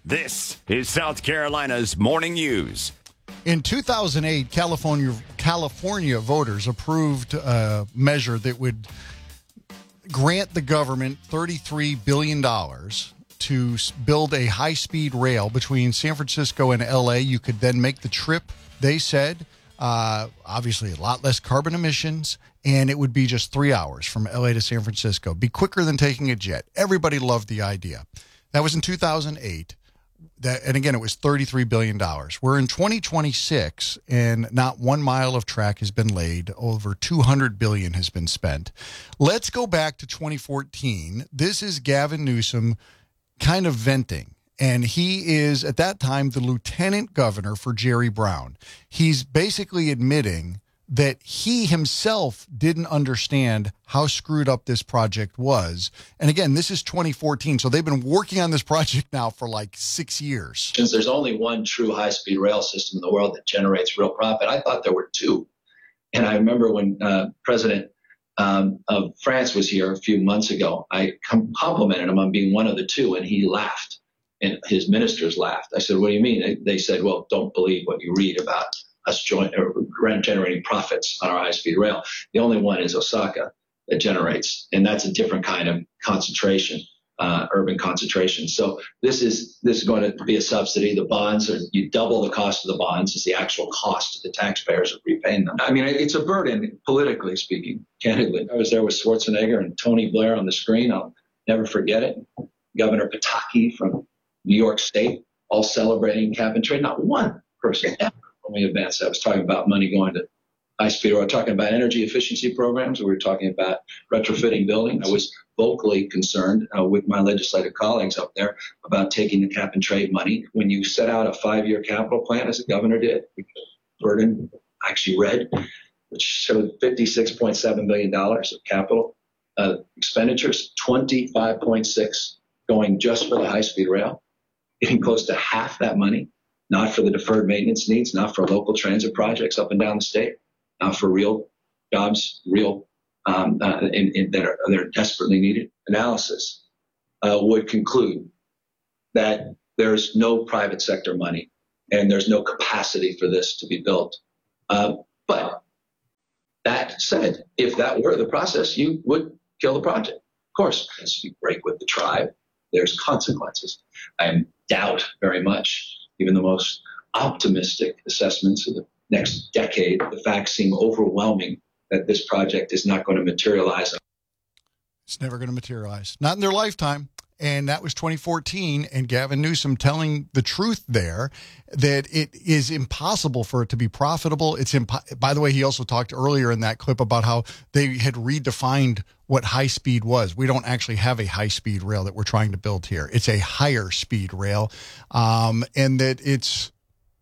This is South Carolina's Morning News. In 2008, California voters approved a measure that would grant the government $33 billion to build a high-speed rail between San Francisco and L.A. You could then make the trip, they said, obviously a lot less carbon emissions, and it would be just 3 hours from L.A. to San Francisco. Be quicker than taking a jet. Everybody loved the idea. That was in 2008. And again, it was $33 billion. We're in 2026, and not 1 mile of track has been laid. Over $200 billion has been spent. Let's go back to 2014. This is Gavin Newsom kind of venting. And he is, at that time, the lieutenant governor for Jerry Brown. He's basically admitting that he himself didn't understand how screwed up this project was. And again, this is 2014, so they've been working on this project now for like 6 years. Since there's only one true high-speed rail system in the world that generates real profit, I thought there were two. And I remember when President of France was here a few months ago, I complimented him on being one of the two, and he laughed, and his ministers laughed. I said, what do you mean? They said, well, don't believe what you read about us generating profits on our high-speed rail. The only one is Osaka that generates, and that's a different kind of concentration, urban concentration. So this is going to be a subsidy. The bonds, you double the cost of the bonds is the actual cost to the taxpayers of repaying them. I mean, it's a burden, politically speaking, candidly. I was there with Schwarzenegger and Tony Blair on the screen. I'll never forget it. Governor Pataki from New York State, all celebrating cap and trade. Not one person ever. When we advanced, I was talking about money going to high-speed. We were talking about energy efficiency programs. We were talking about retrofitting buildings. I was vocally concerned with my legislative colleagues up there about taking the cap and trade money. When you set out a 5-year capital plan, as the governor did, Burden actually read, which showed $56.7 billion of capital expenditures, 25.6 going just for the high-speed rail, getting close to half that money. Not for the deferred maintenance needs, not for local transit projects up and down the state, not for real jobs, real that are desperately needed. Analysis would conclude that there's no private sector money and there's no capacity for this to be built. But that said, if that were the process, you would kill the project. Of course, as you break with the tribe, there's consequences. I doubt very much. Even the most optimistic assessments of the next decade, the facts seem overwhelming that this project is not going to materialize. It's never going to materialize. Not in their lifetime. And that was 2014, and Gavin Newsom telling the truth there that it is impossible for it to be profitable. By the way, he also talked earlier in that clip about how they had redefined what high speed was. We don't actually have a high speed rail that we're trying to build here. It's a higher speed rail, and that it's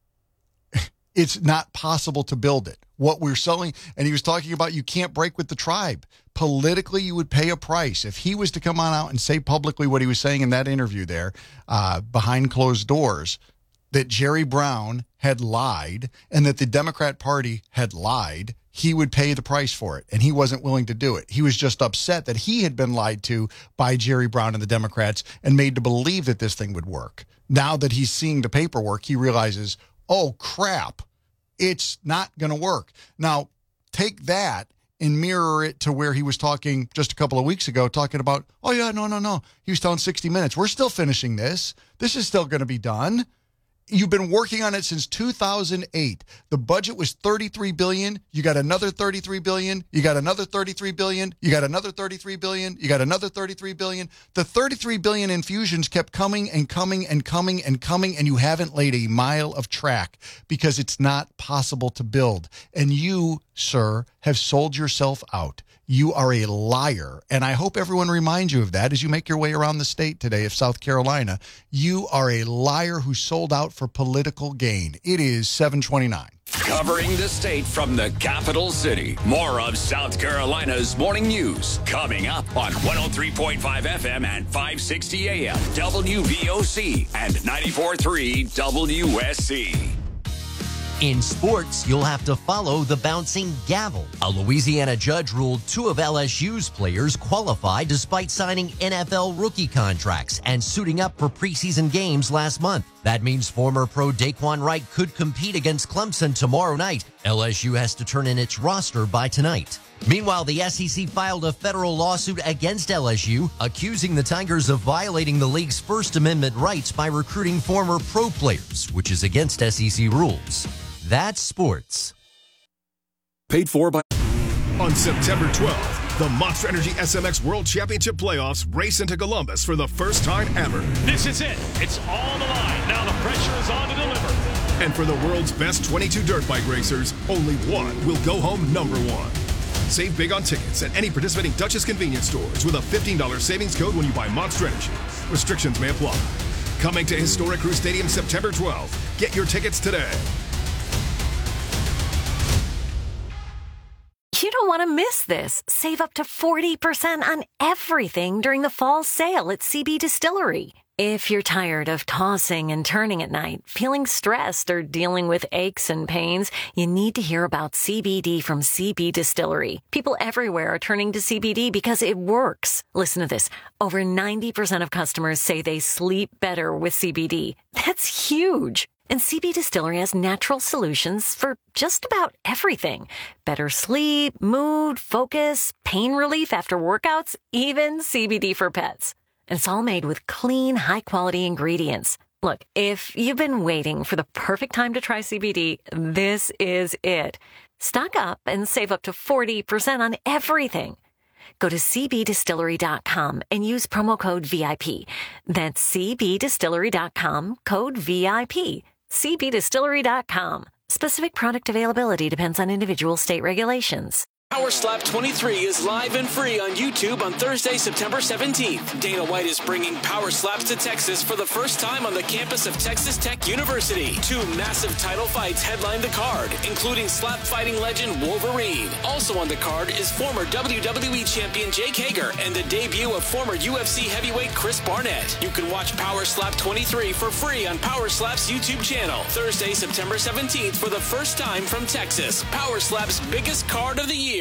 not possible to build it. What we're selling, and he was talking about you can't break with the tribe. Politically, you would pay a price. If he was to come on out and say publicly what he was saying in that interview there, behind closed doors, that Jerry Brown had lied and that the Democrat Party had lied, he would pay the price for it, and he wasn't willing to do it. He was just upset that he had been lied to by Jerry Brown and the Democrats and made to believe that this thing would work. Now that he's seeing the paperwork, he realizes, oh, crap. It's not going to work. Now, take that and mirror it to where he was talking just a couple of weeks ago, talking about, oh, yeah, no. He was telling 60 Minutes, we're still finishing this. This is still going to be done. You've been working on it since 2008. The budget was $33 billion. You got another $33 billion. You got another $33 billion. You got another $33 billion. You got another $33 billion. The $33 billion infusions kept coming and coming and coming and coming, and you haven't laid a mile of track because it's not possible to build. And you, sir, have sold yourself out. You are a liar, and I hope everyone reminds you of that as you make your way around the state today of South Carolina. You are a liar who sold out for political gain. It is 7:29. Covering the state from the capital city. More of South Carolina's Morning News coming up on 103.5 FM and 560 AM WVOC and 94.3 WSC. In sports, you'll have to follow the bouncing gavel. A Louisiana judge ruled 2 of LSU's players qualified despite signing NFL rookie contracts and suiting up for preseason games last month. That means former pro Daquan Wright could compete against Clemson tomorrow night. LSU has to turn in its roster by tonight. Meanwhile, the SEC filed a federal lawsuit against LSU, accusing the Tigers of violating the league's First Amendment rights by recruiting former pro players, which is against SEC rules. That's sports. Paid for by... On September 12th, the Monster Energy SMX World Championship Playoffs race into Columbus for the first time ever. This is it. It's all the line. Now the pressure is on to deliver. And for the world's best 22 dirt bike racers, only one will go home number one. Save big on tickets at any participating Dutchess convenience stores with a $15 savings code when you buy Monster Energy. Restrictions may apply. Coming to Historic Crew Stadium September 12th. Get your tickets today. You don't want to miss this. Save up to 40% on everything during the fall sale at CB Distillery. If you're tired of tossing and turning at night, feeling stressed, or dealing with aches and pains, you need to hear about CBD from CB Distillery. People everywhere are turning to CBD because it works. Listen to this. Over 90% of customers say they sleep better with CBD. That's huge. And CB Distillery has natural solutions for just about everything. Better sleep, mood, focus, pain relief after workouts, even CBD for pets. And it's all made with clean, high-quality ingredients. Look, if you've been waiting for the perfect time to try CBD, this is it. Stock up and save up to 40% on everything. Go to cbdistillery.com and use promo code VIP. That's cbdistillery.com, code VIP. cbdistillery.com. Specific product availability depends on individual state regulations. Power Slap 23 is live and free on YouTube on Thursday, September 17th. Dana White is bringing Power Slaps to Texas for the first time on the campus of Texas Tech University. 2 massive title fights headline the card, including slap fighting legend Wolverine. Also on the card is former WWE champion Jake Hager and the debut of former UFC heavyweight Chris Barnett. You can watch Power Slap 23 for free on Power Slap's YouTube channel. Thursday, September 17th for the first time from Texas. Power Slap's biggest card of the year.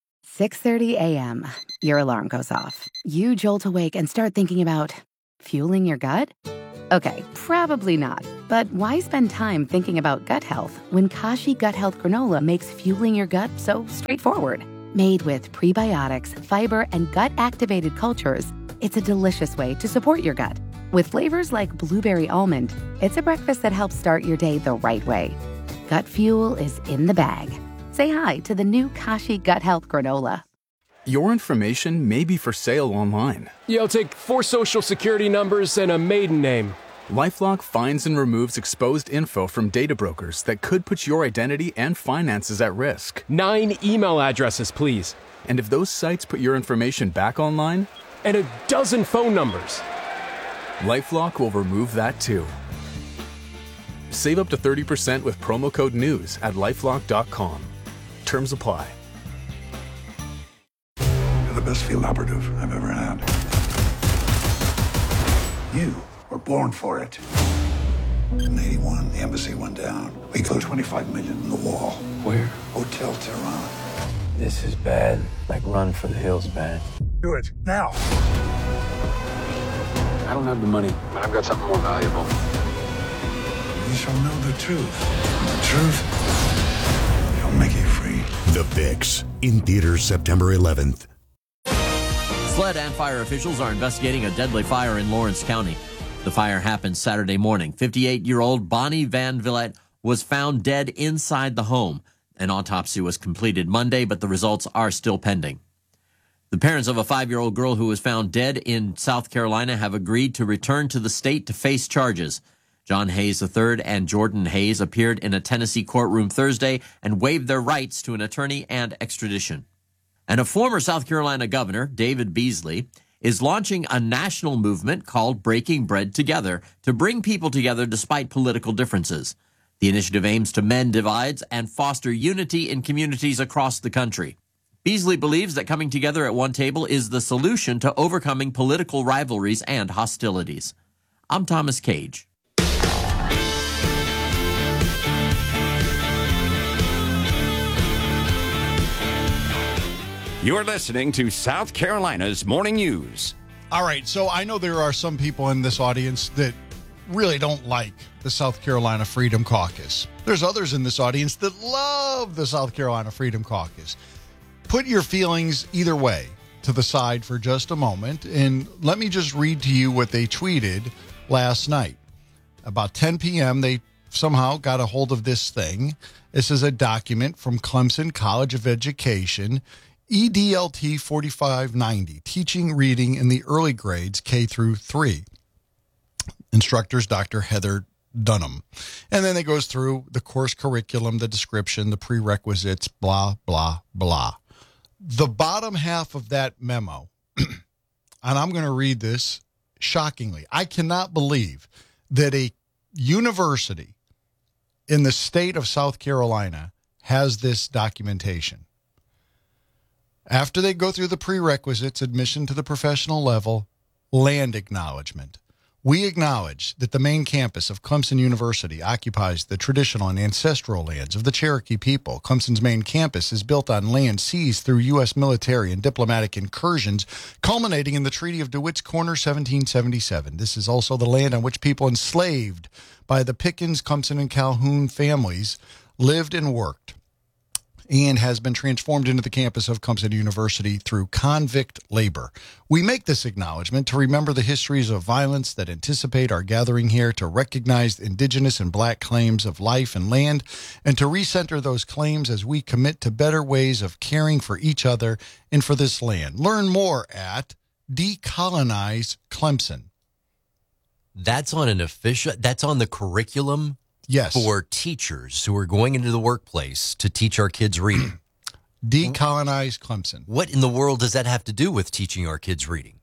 6:30 a.m. Your alarm goes off. You jolt awake and start thinking about fueling your gut? Okay, probably not. But why spend time thinking about gut health when Kashi Gut Health Granola makes fueling your gut so straightforward? Made with prebiotics, fiber, and gut-activated cultures, it's a delicious way to support your gut. With flavors like blueberry almond, it's a breakfast that helps start your day the right way. Gut fuel is in the bag. Say hi to the new Kashi Gut Health Granola. Your information may be for sale online. Yeah, I'll take 4 social security numbers and a maiden name. LifeLock finds and removes exposed info from data brokers that could put your identity and finances at risk. 9 email addresses, please. And if those sites put your information back online? And a dozen phone numbers. LifeLock will remove that too. Save up to 30% with promo code NEWS at LifeLock.com. Terms apply. You're the best field operative I've ever had. You were born for it. In 81, the embassy went down. We put $25 million in the wall. Where? Hotel Tehran. This is bad. Like Run for the Hills bad. Do it, now. I don't have the money, but I've got something more valuable. You shall know the truth. And the truth shall make you free. The Fix, in theaters September 11th. SLED and fire officials are investigating a deadly fire in Lawrence County. The fire happened Saturday morning. 58-year-old Bonnie Van Villette was found dead inside the home. An autopsy was completed Monday, but the results are still pending. The parents of a 5-year-old girl who was found dead in South Carolina have agreed to return to the state to face charges. John Hayes III and Jordan Hayes appeared in a Tennessee courtroom Thursday and waived their rights to an attorney and extradition. And a former South Carolina governor, David Beasley, is launching a national movement called Breaking Bread Together to bring people together despite political differences. The initiative aims to mend divides and foster unity in communities across the country. Beasley believes that coming together at one table is the solution to overcoming political rivalries and hostilities. I'm Thomas Cage. You're listening to South Carolina's Morning News. All right, so I know there are some people in this audience that really don't like the South Carolina Freedom Caucus. There's others in this audience that love the South Carolina Freedom Caucus. Put your feelings either way to the side for just a moment, and let me just read to you what they tweeted last night. About 10 p.m., they somehow got a hold of this thing. This is a document from Clemson College of Education, EDLT 4590, Teaching Reading in the Early Grades, K through 3. Instructors, Dr. Heather Dunham. And then it goes through the course curriculum, the description, the prerequisites, blah, blah, blah. The bottom half of that memo, and I'm going to read this shockingly. I cannot believe that a university in the state of South Carolina has this documentation. After they go through the prerequisites, admission to the professional level, land acknowledgement. We acknowledge that the main campus of Clemson University occupies the traditional and ancestral lands of the Cherokee people. Clemson's main campus is built on land seized through U.S. military and diplomatic incursions, culminating in the Treaty of DeWitt's Corner, 1777. This is also the land on which people enslaved by the Pickens, Clemson, and Calhoun families lived and worked, and has been transformed into the campus of Clemson University through convict labor. We make this acknowledgement to remember the histories of violence that anticipate our gathering here, to recognize indigenous and black claims of life and land, and to recenter those claims as we commit to better ways of caring for each other and for this land. Learn more at Decolonize Clemson. That's on that's on the curriculum. Yes. For teachers who are going into the workplace to teach our kids reading. Decolonize Clemson. What in the world does that have to do with teaching our kids reading?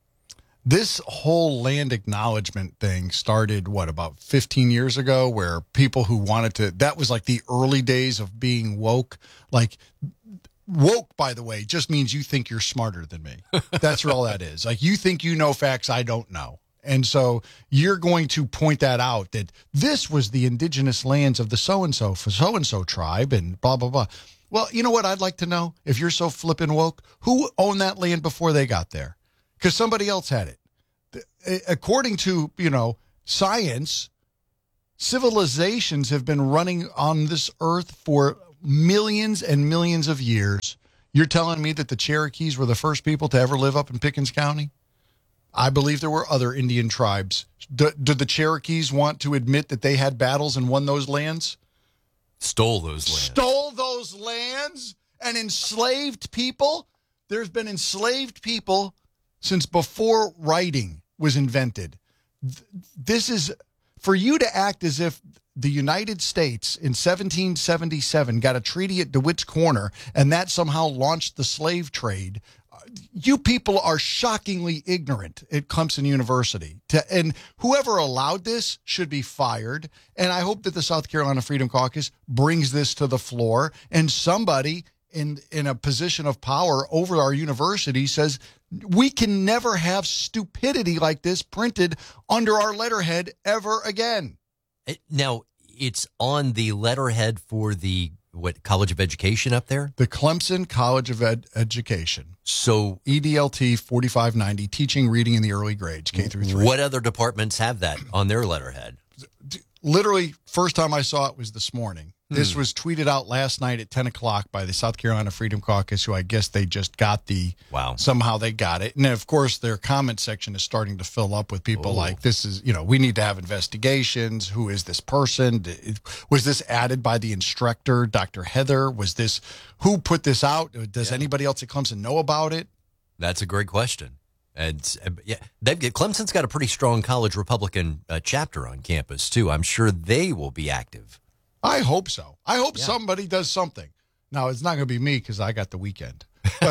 This whole land acknowledgement thing started, about 15 years ago, where people who wanted to, that was like the early days of being woke. Like, woke, by the way, just means you think you're smarter than me. That's all that is. Like, you think you know facts I don't know. And so you're going to point that out, that this was the indigenous lands of the so-and-so for so-and-so tribe and blah, blah, blah. Well, you know what I'd like to know? If you're so flippin' woke, who owned that land before they got there? Because somebody else had it. According to, science, civilizations have been running on this earth for millions and millions of years. You're telling me that the Cherokees were the first people to ever live up in Pickens County? I believe there were other Indian tribes. Did the Cherokees want to admit that they had battles and won those lands? Stole those lands. Stole those lands and enslaved people? There's been enslaved people since before writing was invented. This is, for you to act as if the United States in 1777 got a treaty at DeWitt's Corner and that somehow launched the slave trade. You people are shockingly ignorant at Clemson University. And whoever allowed this should be fired. And I hope that the South Carolina Freedom Caucus brings this to the floor, and somebody in a position of power over our university says, we can never have stupidity like this printed under our letterhead ever again. Now, it's on the letterhead for the College of Education up there? The Clemson College of Education. So EDLT 4590, Teaching Reading in the Early Grades, K through 3. What other departments have that on their letterhead? Literally, first time I saw it was this morning. This was tweeted out last night at 10 o'clock by the South Carolina Freedom Caucus, who I guess they just got somehow they got it. And of course, their comment section is starting to fill up with people like, this is, we need to have investigations. Who is this person? Was this added by the instructor, Dr. Heather? Who put this out? Does anybody else at Clemson know about it? That's a great question. And Clemson's got a pretty strong college Republican chapter on campus, too. I'm sure they will be active. I hope so. I hope somebody does something. Now, it's not going to be me because I got the weekend.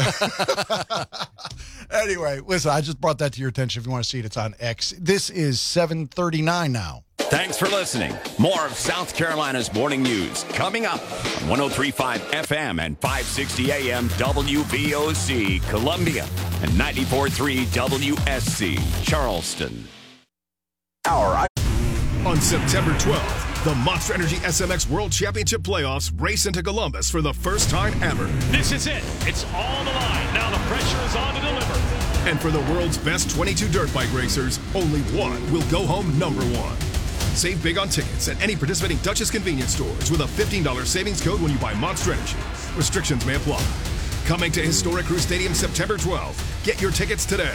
Anyway, listen, I just brought that to your attention. If you want to see it, it's on X. This is 7:39 now. Thanks for listening. More of South Carolina's morning news coming up on 103.5 FM and 560 AM WVOC, Columbia, and 94.3 WSC, Charleston. On September 12th, The Monster Energy SMX World Championship Playoffs race into Columbus for the first time ever. This is it. It's all on the line. Now the pressure is on to deliver. And for the world's best 22 dirt bike racers, only one will go home number one. Save big on tickets at any participating Dutchess convenience stores with a $15 savings code when you buy Monster Energy. Restrictions may apply. Coming to Historic Crew Stadium September 12th. Get your tickets today.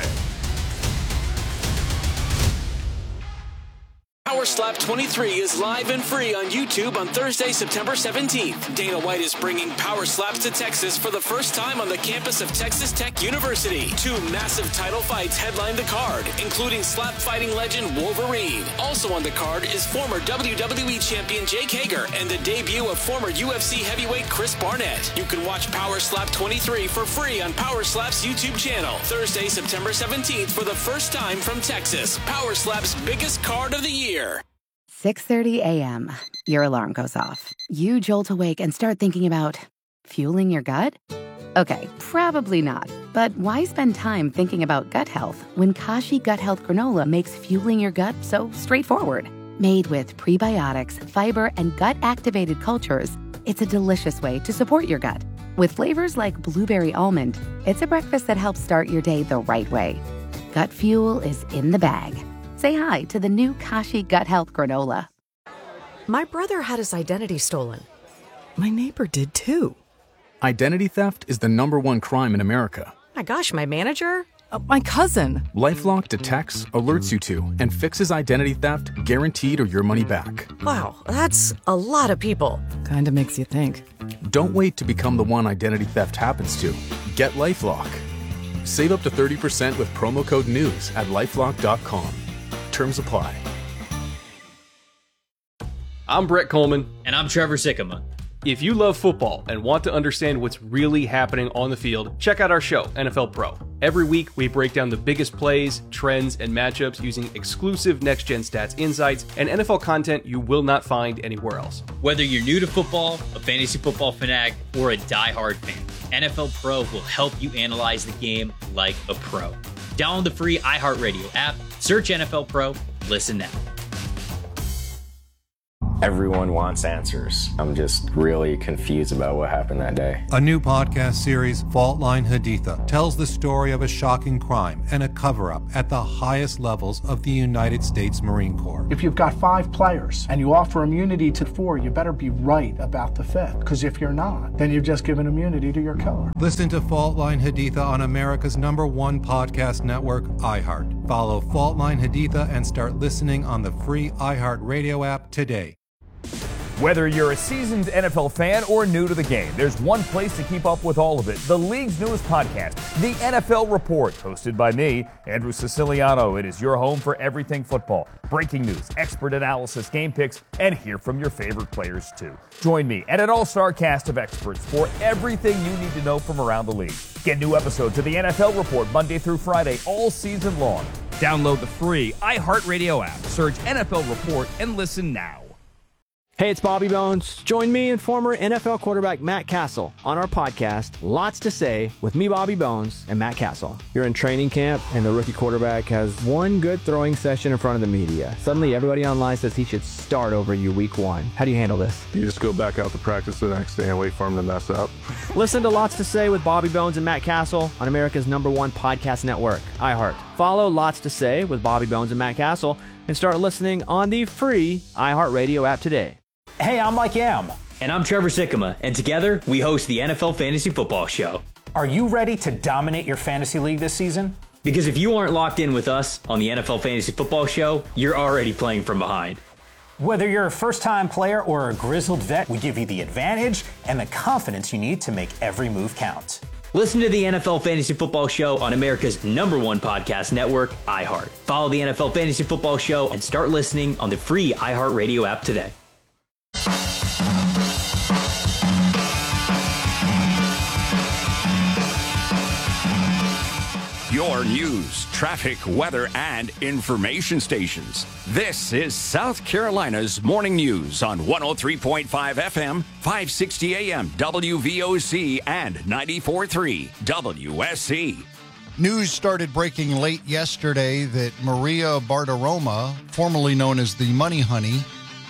Power Slap 23 is live and free on YouTube on Thursday, September 17th. Dana White is bringing Power Slaps to Texas for the first time on the campus of Texas Tech University. 2 massive title fights headline the card, including slap fighting legend Wolverine. Also on the card is former WWE champion Jake Hager and the debut of former UFC heavyweight Chris Barnett. You can watch Power Slap 23 for free on Power Slap's YouTube channel. Thursday, September 17th for the first time from Texas. Power Slap's biggest card of the year. 6:30 a.m. Your alarm goes off. You jolt awake and start thinking about fueling your gut? Okay, probably not. But why spend time thinking about gut health when Kashi Gut Health Granola makes fueling your gut so straightforward? Made with prebiotics, fiber, and gut-activated cultures, it's a delicious way to support your gut. With flavors like blueberry almond, it's a breakfast that helps start your day the right way. Gut fuel is in the bag. Say hi to the new Kashi Gut Health Granola. My brother had his identity stolen. My neighbor did too. Identity theft is the #1 crime in America. My gosh, my manager? My cousin. LifeLock detects, alerts you to, and fixes identity theft guaranteed or your money back. Wow, that's a lot of people. Kinda makes you think. Don't wait to become the one identity theft happens to. Get LifeLock. Save up to 30% with promo code NEWS at LifeLock.com. Terms apply. I'm Brett Coleman. And I'm Trevor Sikkema. If you love football and want to understand what's really happening on the field, check out our show, NFL Pro. Every week, we break down the biggest plays, trends, and matchups using exclusive next-gen stats insights and NFL content you will not find anywhere else. Whether you're new to football, a fantasy football fanatic, or a diehard fan, NFL Pro will help you analyze the game like a pro. Download the free iHeartRadio app, search NFL Pro, listen now. Everyone wants answers. I'm just really confused about what happened that day. A new podcast series, Fault Line Haditha, tells the story of a shocking crime and a cover-up at the highest levels of the United States Marine Corps. If you've got 5 players and you offer immunity to 4, you better be right about the 5th. Because if you're not, then you've just given immunity to your killer. Listen to Fault Line Haditha on America's #1 podcast network, iHeart. Follow Fault Line Haditha and start listening on the free iHeartRadio app today. Whether you're a seasoned NFL fan or new to the game, there's one place to keep up with all of it. The league's newest podcast, The NFL Report, hosted by me, Andrew Siciliano. It is your home for everything football. Breaking news, expert analysis, game picks, and hear from your favorite players too. Join me and an all-star cast of experts for everything you need to know from around the league. Get new episodes of The NFL Report Monday through Friday all season long. Download the free iHeartRadio app, search NFL Report, and listen now. Hey, it's Bobby Bones. Join me and former NFL quarterback Matt Castle on our podcast, Lots to Say, with me, Bobby Bones, and Matt Castle. You're in training camp, and the rookie quarterback has one good throwing session in front of the media. Suddenly, everybody online says he should start over you week 1. How do you handle this? You just go back out to practice the next day and wait for him to mess up. Listen to Lots to Say with Bobby Bones and Matt Castle on America's #1 podcast network, iHeart. Follow Lots to Say with Bobby Bones and Matt Castle and start listening on the free iHeartRadio app today. Hey, I'm Mike Yam. And I'm Trevor Sikkema, and together we host the NFL Fantasy Football Show. Are you ready to dominate your fantasy league this season? Because if you aren't locked in with us on the NFL Fantasy Football Show, you're already playing from behind. Whether you're a first-time player or a grizzled vet, we give you the advantage and the confidence you need to make every move count. Listen to the NFL Fantasy Football Show on America's #1 podcast network, iHeart. Follow the NFL Fantasy Football Show and start listening on the free iHeartRadio app today. Your news, traffic, weather, and information stations. This is South Carolina's Morning News on 103.5 FM, 560 AM, WVOC, and 94.3 WSC. News started breaking late yesterday that Maria Bartiromo, formerly known as the Money Honey,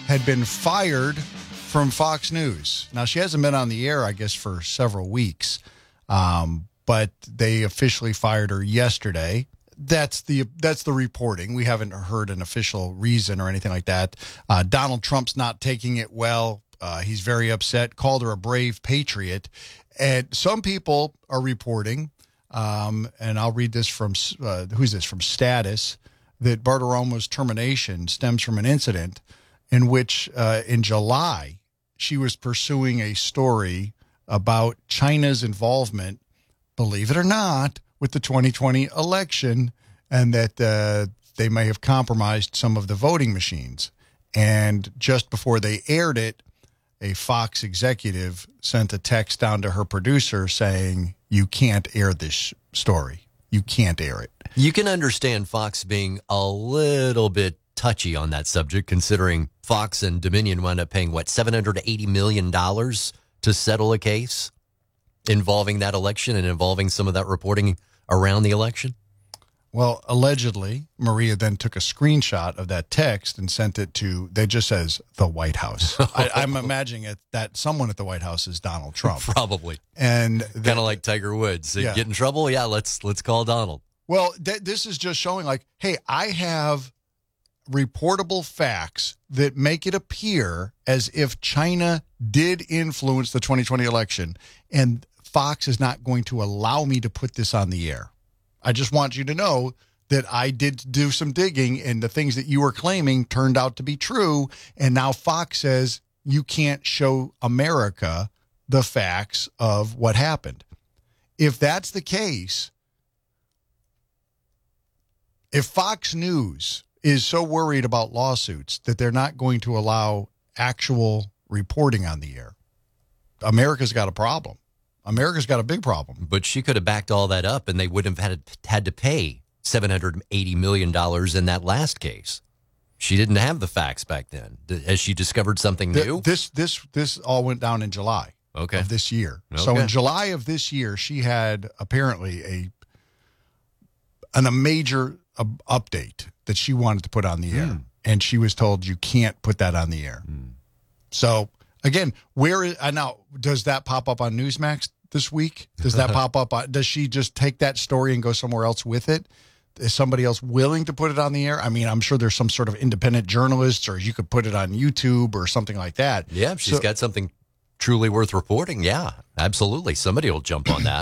had been fired from Fox News. Now, she hasn't been on the air, I guess, for several weeks, but they officially fired her yesterday. That's the reporting. We haven't heard an official reason or anything like that. Donald Trump's not taking it well. He's very upset, called her a brave patriot. And some people are reporting, and I'll read this from, who's this, from Status, that Bartiromo's termination stems from an incident in which in July she was pursuing a story about China's involvement, believe it or not, with the 2020 election, and that they may have compromised some of the voting machines. And just before they aired it, a Fox executive sent a text down to her producer saying, you can't air this story. You can't air it. You can understand Fox being a little bit touchy on that subject, considering Fox and Dominion wound up paying, $780 million to settle a case involving that election and involving some of that reporting around the election? Well, allegedly, Maria then took a screenshot of that text and sent it to, that just says, the White House. I'm imagining that someone at the White House is Donald Trump. Probably. And kind of like Tiger Woods. Yeah. Get in trouble? Yeah, let's call Donald. Well, this is just showing like, hey, I have reportable facts that make it appear as if China did influence the 2020 election, and Fox is not going to allow me to put this on the air. I just want you to know that I did do some digging, and the things that you were claiming turned out to be true, and now Fox says you can't show America the facts of what happened. If that's the case, if Fox News is so worried about lawsuits that they're not going to allow actual reporting on the air, America's got a problem. America's got a big problem. But she could have backed all that up, and they wouldn't have had to pay $780 million in that last case. She didn't have the facts back then. Has she discovered something new? This all went down in July of this year. Okay. So in July of this year, she had apparently a major update that she wanted to put on the air, and she was told you can't put that on the air. So again, now does that pop up on Newsmax this week? Does that pop up? Does she just take that story and go somewhere else with it? Is somebody else willing to put it on the air? I mean, I'm sure there's some sort of independent journalists, or you could put it on YouTube or something like that. Yeah, if she's got something truly worth reporting, yeah, absolutely. Somebody will jump on that.